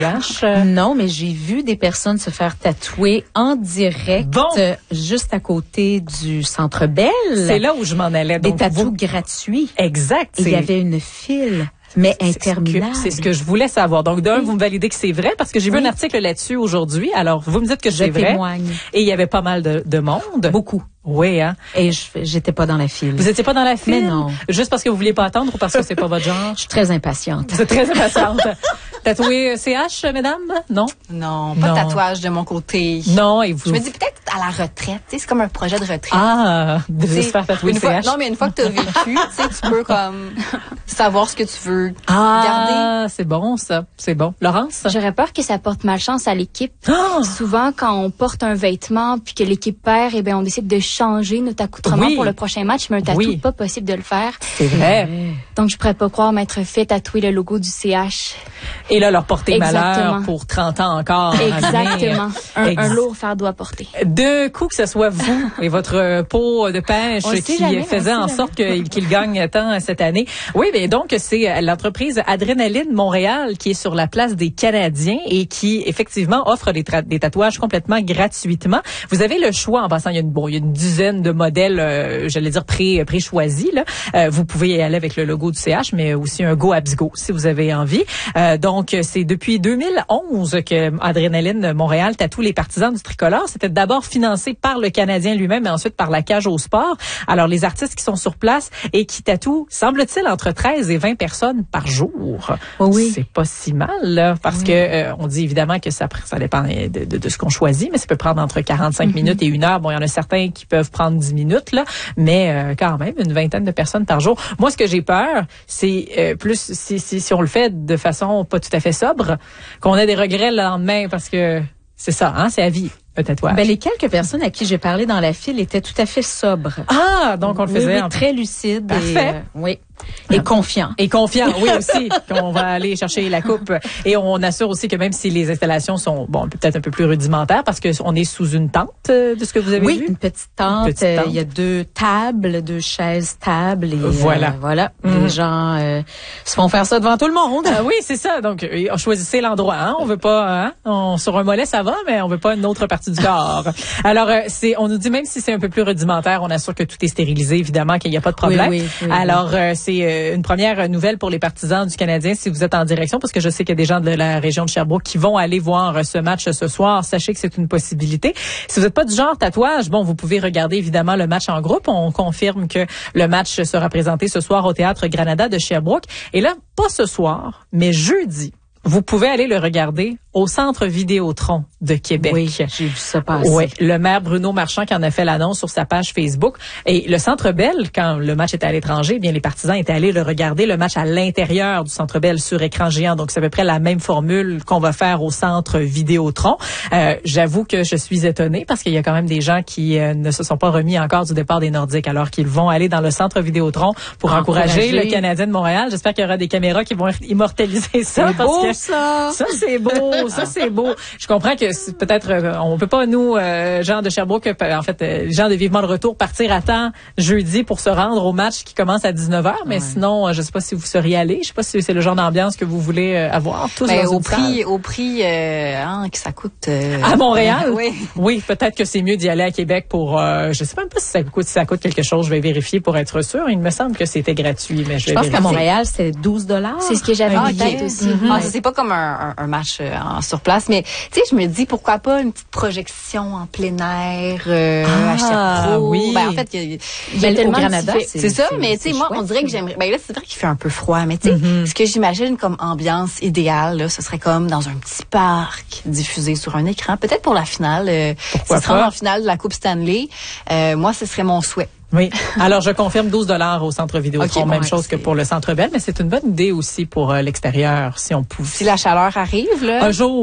Non, mais j'ai vu des personnes se faire tatouer en direct, juste à côté du Centre Bell. C'est là où je m'en allais. Donc, des tatous gratuits. Exact. Il y avait une file. Mais interminable. C'est ce que je voulais savoir. Donc, vous me validez que c'est vrai parce que j'ai vu un article là-dessus aujourd'hui. Alors, vous me dites que c'est vrai. Je témoigne. Et il y avait pas mal de monde. Beaucoup. Oui, hein. Et j'étais pas dans la file. Vous étiez pas dans la file? Mais non. Juste parce que vous vouliez pas attendre ou parce que c'est pas votre genre? Je suis très impatiente. Vous êtes très impatiente. Tatoué CH, mesdames? Non? Non, pas de tatouage de mon côté. Non, et vous? Je me dis peut-être à la retraite. Tu sais, c'est comme un projet de retraite. Ah, de se faire tatouer CH. Non, mais une fois que tu as vécu, tu peux comme savoir ce que tu veux garder. Ah, c'est bon, ça. C'est bon. Laurence? J'aurais peur que ça porte malchance à l'équipe. Souvent, quand on porte un vêtement puis que l'équipe perd, eh bien, on décide de changer notre accoutrement pour le prochain match, mais un tatou, pas possible de le faire. C'est vrai. Donc, je pourrais pas croire m'être fait tatouer le logo du CH. Et là, leur porter malheur pour 30 ans encore. Exactement. Un lourd fardeau à porter. De coup, que ce soit vous et votre pot de pêche qui faisait en sorte qu'il gagne tant cette année. Oui, mais donc, c'est l'entreprise Adrénaline Montréal qui est sur la place des Canadiens et qui, effectivement, offre des tatouages complètement gratuitement. Vous avez le choix, en passant, il y a une dizaine de modèles, j'allais dire pré-choisis, là. Vous pouvez y aller avec le logo du CH, mais aussi un Go Abs Go, si vous avez envie. Donc, c'est depuis 2011 que Adrénaline Montréal tatoue les partisans du tricolore. C'était d'abord financé par le Canadien lui-même, mais ensuite par la Cage au Sport. Alors, les artistes qui sont sur place et qui tatouent, semble-t-il, entre 13 et 20 personnes par jour. Oui. C'est pas si mal, là, parce que on dit évidemment que ça dépend de ce qu'on choisit, mais ça peut prendre entre 45 minutes et 1 heure. Bon, il y en a certains qui peuvent prendre 10 minutes, là, mais quand même, une vingtaine de personnes par jour. Moi, ce que j'ai peur, c'est plus si on le fait de façon pas tout à fait sobre, qu'on ait des regrets le lendemain, parce que c'est ça, hein, c'est à vie. Un tatouage. Ben, les quelques personnes à qui j'ai parlé dans la file étaient tout à fait sobres. Ah, donc on le faisait. Oui, très lucide. Parfait. Oui. Et confiant. Et confiant, oui aussi, qu'on va aller chercher la coupe. Et on assure aussi que même si les installations sont, peut-être un peu plus rudimentaires, parce qu'on est sous une tente, de ce que vous avez vu? Oui, une petite tente. Il y a 2 tables, 2 chaises tables. Et, voilà. Les gens se font faire ça devant tout le monde. Oui, c'est ça. Donc, choisissez l'endroit. Hein? On veut pas, sur un mollet, ça va, mais on veut pas une autre partie du corps. Alors, on nous dit, même si c'est un peu plus rudimentaire, on assure que tout est stérilisé, évidemment, qu'il n'y a pas de problème. Oui. Alors, c'est une première nouvelle pour les partisans du Canadien si vous êtes en direction, parce que je sais qu'il y a des gens de la région de Sherbrooke qui vont aller voir ce match ce soir. Sachez que c'est une possibilité. Si vous n'êtes pas du genre tatouage, vous pouvez regarder évidemment le match en groupe. On confirme que le match sera présenté ce soir au Théâtre Granada de Sherbrooke. Et là, pas ce soir, mais jeudi, vous pouvez aller le regarder au Centre Vidéotron de Québec. Oui, j'ai vu ça passer. Oui, le maire Bruno Marchand qui en a fait l'annonce sur sa page Facebook. Et le Centre Bell, quand le match était à l'étranger, bien les partisans étaient allés le regarder, le match à l'intérieur du Centre Bell sur écran géant. Donc, c'est à peu près la même formule qu'on va faire au Centre Vidéotron. J'avoue que je suis étonnée parce qu'il y a quand même des gens qui ne se sont pas remis encore du départ des Nordiques, alors qu'ils vont aller dans le Centre Vidéotron pour encourager le Canadien de Montréal. J'espère qu'il y aura des caméras qui vont immortaliser ça. C'est beau, ça! Ça, c'est beau. Ça, c'est beau. Je comprends que peut-être on peut pas, nous, gens de Sherbrooke, en fait, gens de Vivement le Retour, partir à temps jeudi pour se rendre au match qui commence à 19h. Mais sinon, je sais pas si vous seriez allé. Je sais pas si c'est le genre d'ambiance que vous voulez avoir. Tous au prix que ça coûte. À Montréal? Oui. Oui, peut-être que c'est mieux d'y aller à Québec pour, je sais même pas si ça coûte quelque chose. Je vais vérifier pour être sûr. Il me semble que c'était gratuit, mais je pense qu'à Montréal, c'est $12. C'est ce que j'avais en tête aussi. C'est pas comme un match sur place, mais tu sais, je me dis pourquoi pas une petite projection en plein air à Sherbrooke. Oui. En fait, il y a tellement au Granada, c'est ça, mais tu sais, moi, on dirait que j'aimerais. Là, c'est vrai qu'il fait un peu froid, mais tu sais, ce que j'imagine comme ambiance idéale, là, ce serait comme dans un petit parc diffusé sur un écran, peut-être pour la finale. Pourquoi ce sera en finale de la Coupe Stanley. Moi, ce serait mon souhait. Oui. Alors, je confirme $12 au Centre Vidéotron. Même chose que pour le Centre Bell, mais c'est une bonne idée aussi pour l'extérieur, si on pouvait. Si la chaleur arrive, là. Un jour.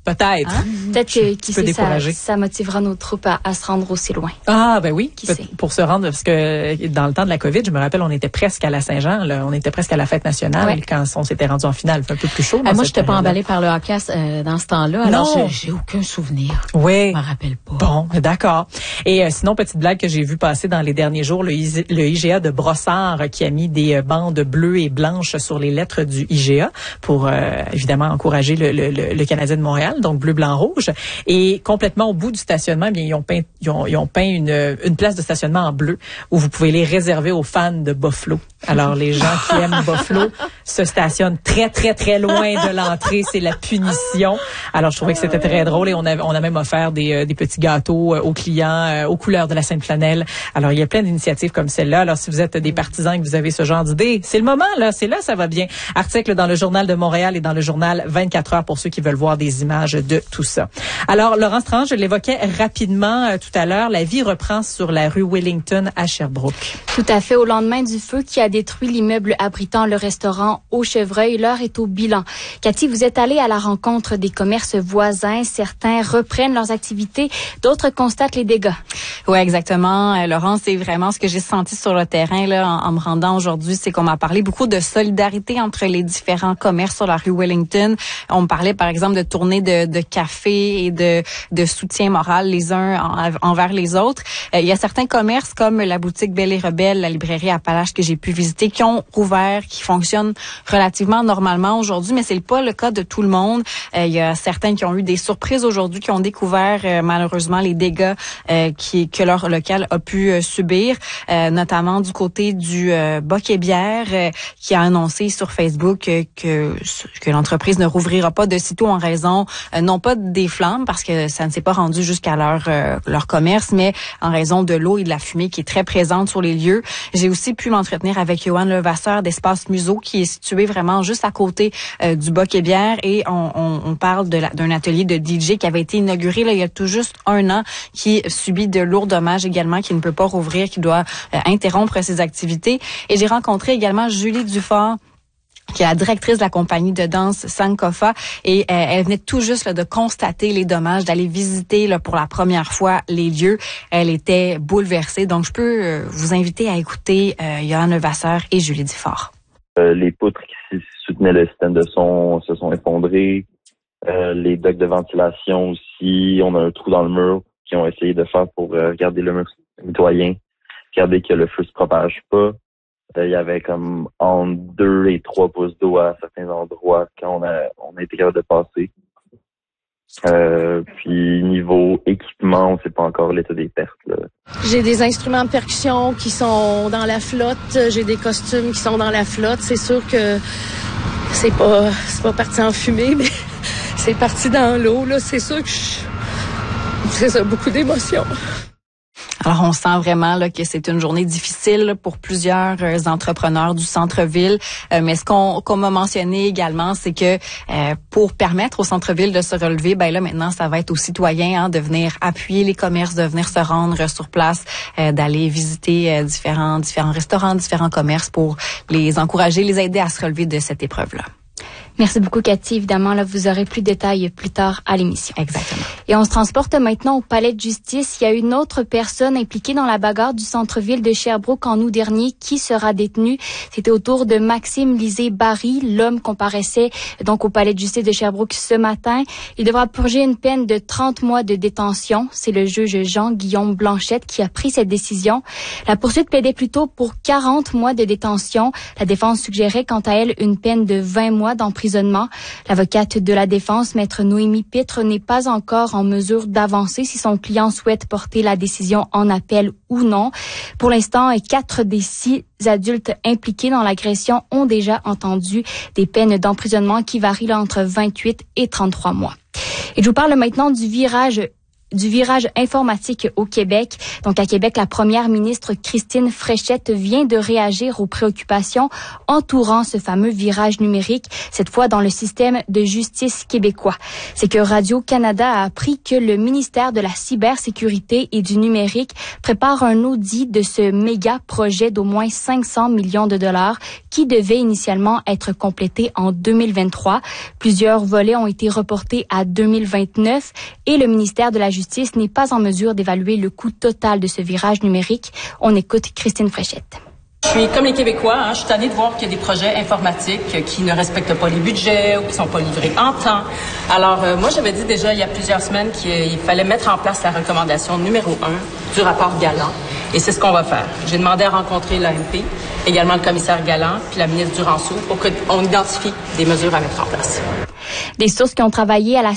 peut-être. Hein? Peut-être que qui sait, ça motivera nos troupes à se rendre aussi loin. Ah ben oui, pour se rendre, parce que dans le temps de la COVID, je me rappelle, on était presque à la Saint-Jean, là, on était presque à la fête nationale quand on s'était rendu en finale. C'est un peu plus chaud. Moi, j'étais pas emballée par le hockey dans ce temps-là, alors j'ai aucun souvenir. Oui. Je m'en rappelle pas. Bon, d'accord. Et sinon, petite blague que j'ai vue passer dans les derniers jours, le IGA de Brossard qui a mis des bandes bleues et blanches sur les lettres du IGA pour évidemment encourager le Canadien de Montréal, donc bleu, blanc, rouge. Et complètement au bout du stationnement, eh bien ils ont peint une place de stationnement en bleu où vous pouvez les réserver aux fans de Buffalo. Alors les gens qui aiment Buffalo se stationnent très très très loin de l'entrée, c'est la punition. Alors je trouvais que c'était très drôle et on a même offert des petits gâteaux aux clients aux couleurs de la Sainte-Flanelle. Alors il y a plein d'initiatives comme celle-là. Alors si vous êtes des partisans et que vous avez ce genre d'idée, c'est le moment là, c'est là ça va bien. Article dans le Journal de Montréal et dans le journal 24 heures pour ceux qui veulent voir des images de tout ça. Alors Laurence Tran, je l'évoquais rapidement tout à l'heure, la vie reprend sur la rue Wellington à Sherbrooke. Tout à fait, au lendemain du feu qui a détruit l'immeuble abritant le restaurant Au Chevreuil, l'heure est au bilan. Cathy, vous êtes allée à la rencontre des commerces voisins. Certains reprennent leurs activités, d'autres constatent les dégâts. Oui, exactement. Laurence, c'est vraiment ce que j'ai senti sur le terrain là en me rendant aujourd'hui, c'est qu'on m'a parlé beaucoup de solidarité entre les différents commerces sur la rue Wellington. On me parlait par exemple de tournées de café et de soutien moral les uns envers les autres. Il y a certains commerces comme la boutique Belle et Rebelle, la librairie Appalache que j'ai pu visiter qui ont rouvert, qui fonctionnent relativement normalement aujourd'hui, mais c'est pas le cas de tout le monde. Il y a certains qui ont eu des surprises aujourd'hui, qui ont découvert malheureusement les dégâts que leur local a pu subir, notamment du côté du Boc et Bière qui a annoncé sur Facebook que l'entreprise ne rouvrira pas de sitôt en raison non pas des flammes parce que ça ne s'est pas rendu jusqu'à leur commerce, mais en raison de l'eau et de la fumée qui est très présente sur les lieux. J'ai aussi pu m'entretenir avec Johan Levasseur d'Espace Museau qui est situé vraiment juste à côté du Boc et Bière et on parle d'un atelier de DJ qui avait été inauguré là, il y a tout juste 1 an, qui subit de lourds dommages également, qui ne peut pas rouvrir, qui doit interrompre ses activités. Et j'ai rencontré également Julie Dufort, qui est la directrice de la compagnie de danse Sankofa, et elle venait tout juste là, de constater les dommages, d'aller visiter là, pour la première fois les lieux. Elle était bouleversée. Donc, je peux vous inviter à écouter Johan Levasseur et Julie Dufort. Les poutres qui soutenaient le système de son se sont effondrées. Les docks de ventilation aussi. On a un trou dans le mur qui ont essayé de faire pour garder le mur mitoyen, garder que le feu se propage pas. Il y avait comme entre 2 et 3 pouces d'eau à certains endroits quand on a été capable de passer. Puis niveau équipement, on sait pas encore l'état des pertes. Là. J'ai des instruments de percussion qui sont dans la flotte, j'ai des costumes qui sont dans la flotte. C'est sûr que c'est pas parti en fumée, mais c'est parti dans l'eau. Là, c'est sûr que c'est ça, beaucoup d'émotions. Alors, on sent vraiment là que c'est une journée difficile pour plusieurs entrepreneurs du centre-ville. Mais ce qu'on m'a mentionné également, c'est que pour permettre au centre-ville de se relever, ben là maintenant, ça va être aux citoyens de venir appuyer les commerces, de venir se rendre sur place, d'aller visiter différents restaurants, différents commerces pour les encourager, les aider à se relever de cette épreuve-là. Merci beaucoup, Cathy. Évidemment, là, vous aurez plus de détails plus tard à l'émission. Exactement. Et on se transporte maintenant au palais de justice. Il y a une autre personne impliquée dans la bagarre du centre-ville de Sherbrooke en août dernier qui sera détenue. C'était au tour de Maxime Lisée-Barry. L'homme comparaissait donc au palais de justice de Sherbrooke ce matin. Il devra purger une peine de 30 mois de détention. C'est le juge Jean-Guillaume Blanchette qui a pris cette décision. La poursuite plaidait plutôt pour 40 mois de détention. La défense suggérait quant à elle une peine de 20 mois d'emprisonnement. L'avocate de la défense, maître Noémie Pitre, n'est pas encore en mesure d'avancer si son client souhaite porter la décision en appel ou non. Pour l'instant, 4 des 6 adultes impliqués dans l'agression ont déjà entendu des peines d'emprisonnement qui varient entre 28 et 33 mois. Et je vous parle maintenant du virage virage informatique au Québec. Donc, à Québec, la première ministre Christine Fréchette vient de réagir aux préoccupations entourant ce fameux virage numérique, cette fois dans le système de justice québécois. C'est que Radio-Canada a appris que le ministère de la cybersécurité et du numérique prépare un audit de ce méga projet d'au moins 500 millions de dollars qui devait initialement être complété en 2023. Plusieurs volets ont été reportés à 2029 et le ministère de la Justice n'est pas en mesure d'évaluer le coût total de ce virage numérique. On écoute Christine Fréchette. Je suis comme les Québécois, je suis tannée de voir qu'il y a des projets informatiques qui ne respectent pas les budgets ou qui sont pas livrés en temps. Alors, moi, j'avais dit déjà il y a plusieurs semaines qu'il fallait mettre en place la recommandation numéro 1 du rapport Galland. Et c'est ce qu'on va faire. J'ai demandé à rencontrer l'AMP, également le commissaire Galland, puis la ministre Duranceau, pour qu'on identifie des mesures à mettre en place. Des sources qui ont travaillé à la